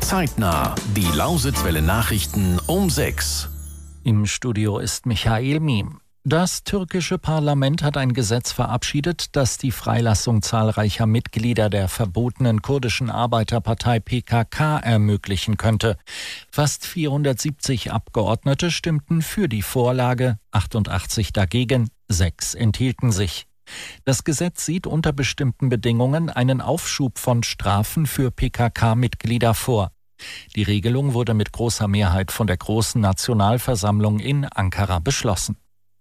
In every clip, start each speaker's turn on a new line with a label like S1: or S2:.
S1: Zeitnah, die Lausitzwelle Nachrichten um 6.
S2: Im Studio ist Michael Miem. Das türkische Parlament hat ein Gesetz verabschiedet, das die Freilassung zahlreicher Mitglieder der verbotenen kurdischen Arbeiterpartei PKK ermöglichen könnte. Fast 470 Abgeordnete stimmten für die Vorlage, 88 dagegen, 6 enthielten sich. Das Gesetz sieht unter bestimmten Bedingungen einen Aufschub von Strafen für PKK-Mitglieder vor. Die Regelung wurde mit großer Mehrheit von der Großen Nationalversammlung in Ankara beschlossen.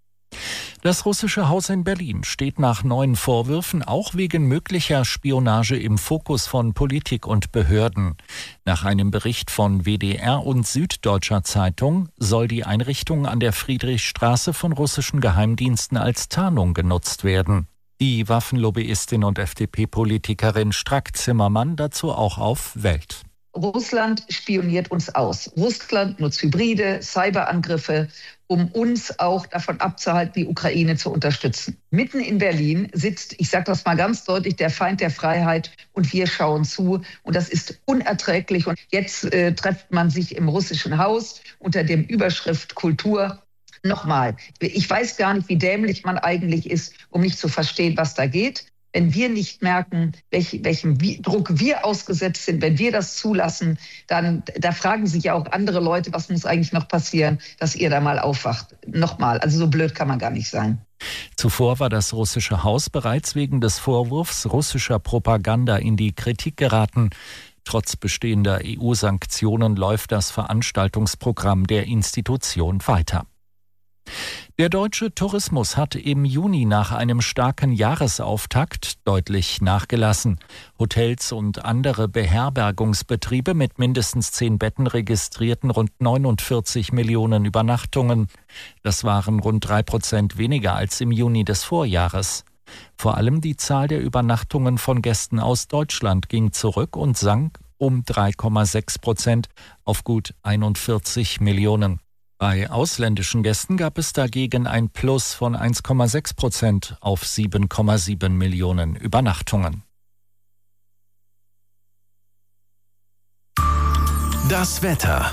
S2: Das russische Haus in Berlin steht nach neuen Vorwürfen auch wegen möglicher Spionage im Fokus von Politik und Behörden. Nach einem Bericht von WDR und Süddeutscher Zeitung soll die Einrichtung an der Friedrichstraße von russischen Geheimdiensten als Tarnung genutzt werden. Die Waffenlobbyistin und FDP-Politikerin Strack-Zimmermann dazu auch auf Welt.
S3: Russland spioniert uns aus. Russland nutzt Hybride, Cyberangriffe, um uns auch davon abzuhalten, die Ukraine zu unterstützen. Mitten in Berlin sitzt, ich sage das mal ganz deutlich, der Feind der Freiheit und wir schauen zu. Und das ist unerträglich. Und jetzt trifft man sich im russischen Haus unter dem Überschrift Kultur. Nochmal, ich weiß gar nicht, wie dämlich man eigentlich ist, um nicht zu verstehen, was da geht. Wenn wir nicht merken, welchem Druck wir ausgesetzt sind, wenn wir das zulassen, dann da fragen sich ja auch andere Leute, was muss eigentlich noch passieren, dass ihr da mal aufwacht. Nochmal, also so blöd kann man gar nicht sein.
S2: Zuvor war das russische Haus bereits wegen des Vorwurfs russischer Propaganda in die Kritik geraten. Trotz bestehender EU-Sanktionen läuft das Veranstaltungsprogramm der Institution weiter. Der deutsche Tourismus hat im Juni nach einem starken Jahresauftakt deutlich nachgelassen. Hotels und andere Beherbergungsbetriebe mit mindestens 10 Betten registrierten rund 49 Millionen Übernachtungen. Das waren rund 3% weniger als im Juni des Vorjahres. Vor allem die Zahl der Übernachtungen von Gästen aus Deutschland ging zurück und sank um 3,6% auf gut 41 Millionen. Bei ausländischen Gästen gab es dagegen ein Plus von 1,6% auf 7,7 Millionen Übernachtungen.
S1: Das Wetter.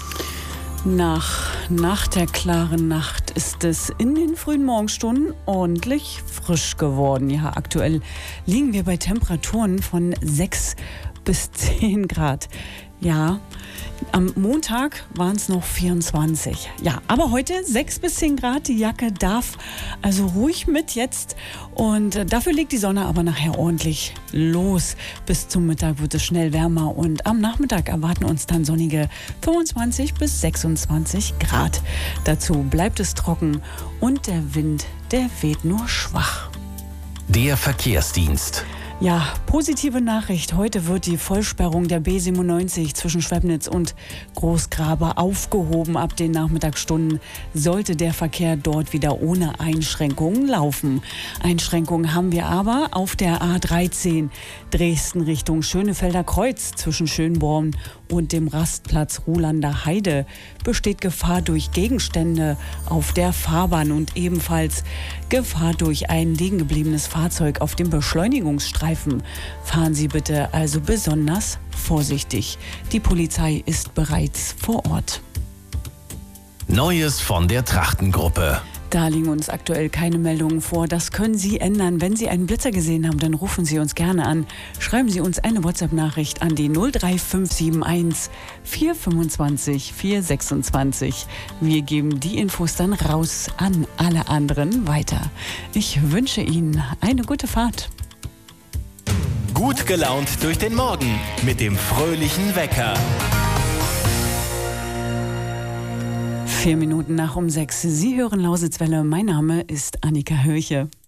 S4: Nach der klaren Nacht ist es in den frühen Morgenstunden ordentlich frisch geworden. Ja, aktuell liegen wir bei Temperaturen von 6 bis 10 Grad. Ja, am Montag waren es noch 24. Ja, aber heute 6 bis 10 Grad. Die Jacke darf also ruhig mit jetzt. Und dafür legt die Sonne aber nachher ordentlich los. Bis zum Mittag wird es schnell wärmer. Und am Nachmittag erwarten uns dann sonnige 25 bis 26 Grad. Dazu bleibt es trocken und der Wind, der weht nur schwach.
S1: Der Verkehrsdienst.
S4: Ja, positive Nachricht. Heute wird die Vollsperrung der B97 zwischen Schwebnitz und Großgrabe aufgehoben. Ab den Nachmittagsstunden sollte der Verkehr dort wieder ohne Einschränkungen laufen. Einschränkungen haben wir aber auf der A13 Dresden Richtung Schönefelder Kreuz zwischen Schönborn und dem Rastplatz Ruhlander Heide besteht Gefahr durch Gegenstände auf der Fahrbahn und ebenfalls Gefahr durch ein liegengebliebenes Fahrzeug auf dem Beschleunigungsstreifen. Fahren Sie bitte also besonders vorsichtig. Die Polizei ist bereits vor Ort.
S1: Neues von der Trachtengruppe.
S4: Da liegen uns aktuell keine Meldungen vor. Das können Sie ändern. Wenn Sie einen Blitzer gesehen haben, dann rufen Sie uns gerne an. Schreiben Sie uns eine WhatsApp-Nachricht an die 03571 425 426. Wir geben die Infos dann raus an alle anderen weiter. Ich wünsche Ihnen eine gute Fahrt.
S5: Gut gelaunt durch den Morgen mit dem fröhlichen Wecker.
S4: 4 Minuten nach um 6. Sie hören Lausitzwelle. Mein Name ist Annika Höche.